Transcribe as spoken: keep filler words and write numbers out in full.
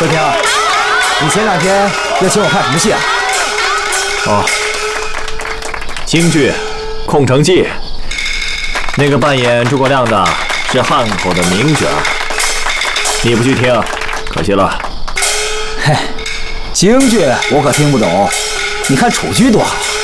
周婷，你前两天要请我看什么戏啊？ 哦，京剧《空城计》，那个扮演诸葛亮的是汉口的名角，你不去听，可惜了。 嘿，京剧我可听不懂，你看楚剧多好。